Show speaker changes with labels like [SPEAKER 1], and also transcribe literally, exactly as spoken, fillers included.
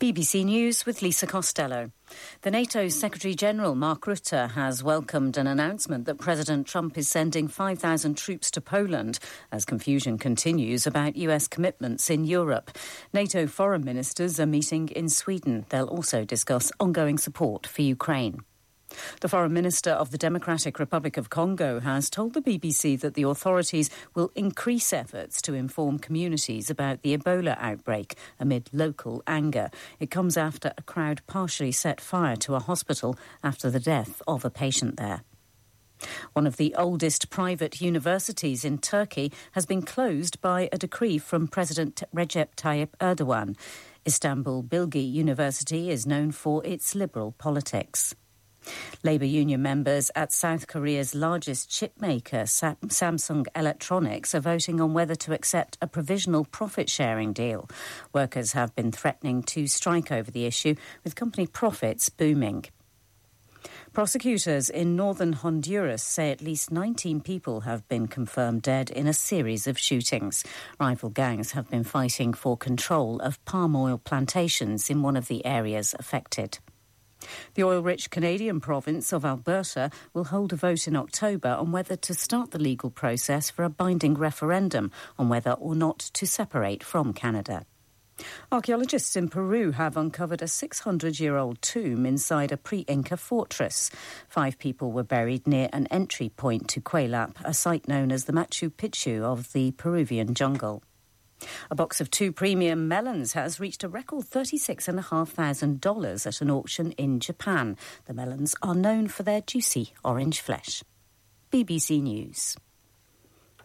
[SPEAKER 1] B B C News with Lisa Costello. The NATO Secretary-General Mark Rutte has welcomed an announcement that President Trump is sending five thousand troops to Poland as confusion continues about U S commitments in Europe. NATO foreign ministers are meeting in Sweden. They'll also discuss ongoing support for Ukraine. The Foreign Minister of the Democratic Republic of Congo has told the B B C that the authorities will increase efforts to inform communities about the Ebola outbreak amid local anger. It comes after a crowd partially set fire to a hospital after the death of a patient there. One of the oldest private universities in Turkey has been closed by a decree from President Recep Tayyip Erdogan. Istanbul Bilgi University is known for its liberal politics. Labour union members at South Korea's largest chipmaker, Samsung Electronics, are voting on whether to accept a provisional profit-sharing deal. Workers have been threatening to strike over the issue, with company profits booming. Prosecutors in northern Honduras say at least nineteen people have been confirmed dead in a series of shootings. Rival gangs have been fighting for control of palm oil plantations in one of the areas affected. The oil-rich Canadian province of Alberta will hold a vote in October on whether to start the legal process for a binding referendum on whether or not to separate from Canada. Archaeologists in Peru have uncovered a six hundred year old tomb inside a pre-Inca fortress. Five people were buried near an entry point to Cuelap, a site known as the Machu Picchu of the Peruvian jungle. A box of two premium melons has reached a record thirty-six thousand five hundred dollars at an auction in Japan. The melons are known for their juicy orange flesh. B B C News.